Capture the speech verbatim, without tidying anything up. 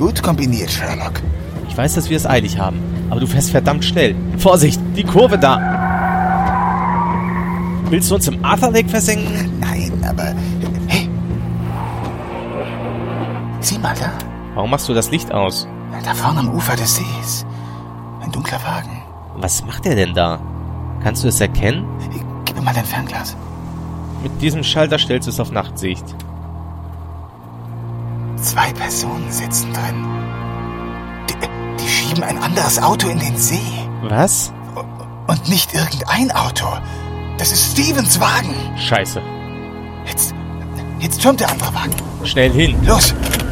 Gut kombiniert, Sherlock. Ich weiß, dass wir es eilig haben, aber du fährst verdammt schnell. Vorsicht, die Kurve da! Willst du uns im Arthur Lake versenken? Nein, aber... Hey! Sieh mal da. Warum machst du das Licht aus? Da vorne am Ufer des Sees. Ein dunkler Wagen. Was macht er denn da? Kannst du es erkennen? Gib mir mal dein Fernglas. Mit diesem Schalter stellst du es auf Nachtsicht. Zwei Personen sitzen drin. Die, die schieben ein anderes Auto in den See. Was? Und nicht irgendein Auto. Das ist Stevens Wagen. Scheiße. Jetzt, jetzt türmt der andere Wagen. Schnell hin. Los!